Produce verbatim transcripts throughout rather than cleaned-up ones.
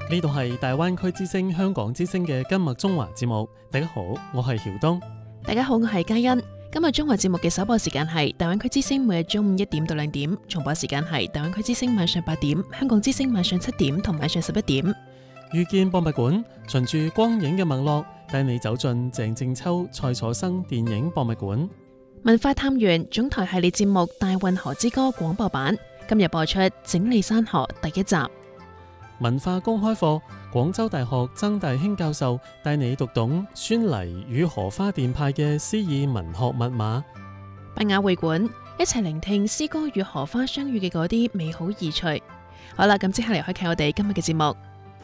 呢度係大灣區之聲香港之聲嘅今日中華節目。大家好，我係曉東。 大家好，我係嘉欣。今日中華節目嘅首播時間係大灣區之聲每日中午一點到兩點，重播時間係大灣區之聲晚上八點、香港之聲晚上七點同晚上十一點。 遇見博物館，循住光影嘅脈絡，帶你走進鄭正秋、蔡楚生電影博物館。 文化探源總台系列節目《大運河之歌》廣播版，今日播出《整理山河》第一集。 文化公開課，廣州大學曾大興教授帶你讀懂孫黎與荷花殿派嘅詩意文學密碼。 百雅會館，一齊聆聽詩歌與荷花相遇嘅嗰啲美好意趣。好啦，咁即刻嚟開啟我哋今日嘅節目。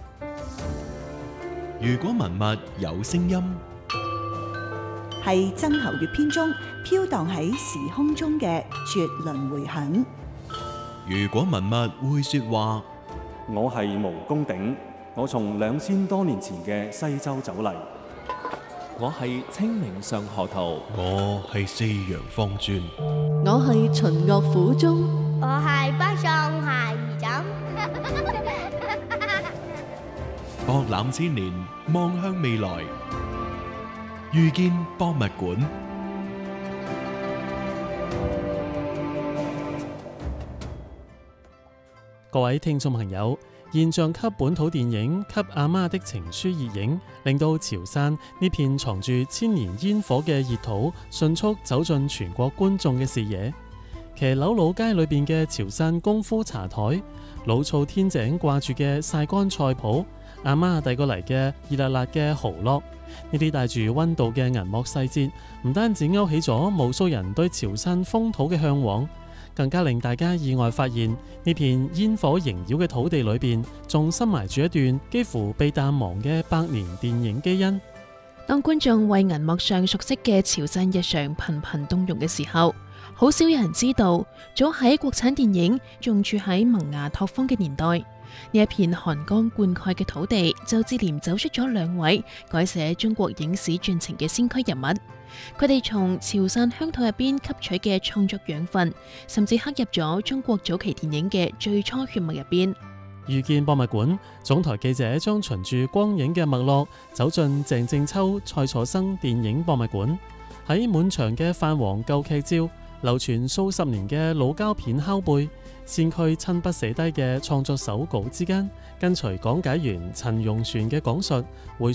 如果文物有聲音， 係曾侯乙編中飄蕩喺時空中嘅絕倫迴響。 如果文物會說話， 我係毛公鼎，我從兩千多年前嘅西周走嚟。 我係清明上河圖， 我係四陽方尊， 我係秦樂府中， 我係北宋孩兒枕。 博覽千年，望向未來，遇見博物館。 各位聽眾朋友，現象級本土電影《給阿媽的情書》熱映，令到潮汕呢片藏住千年煙火嘅熱土迅速走進全國觀眾嘅視野。騎樓老街裏邊嘅潮汕功夫茶台，老灶天井掛住嘅曬乾菜譜，阿媽遞過嚟嘅熱辣辣嘅蠔烙，呢啲帶住溫度嘅銀幕細節，唔單止勾起咗無數人對潮汕風土嘅向往，更加令大家意外發現，呢片煙火縈繞嘅土地裏邊，仲深埋住一段幾乎被淡忘嘅百年電影基因。 當觀眾為銀幕上熟悉嘅潮汕日常頻頻動容嘅時候，好少有人知道，早喺國產電影仲處喺萌芽拓荒嘅年代，呢一片寒江灌溉嘅土地，就接連走出咗兩位改寫中國影史傳情嘅先驅人物。佢哋從潮汕鄉土入邊吸取嘅創作養分，甚至刻入咗中國早期電影嘅最初血脈入邊。 遇見博物館，總台記者將循住光影嘅脈絡，走進鄭正秋、蔡楚生電影博物館。喺滿牆嘅泛黃舊劇照，流傳數十年嘅老膠片拷貝，先驅親筆寫低嘅創作手稿之間，跟隨講解員陳容璇嘅講述，回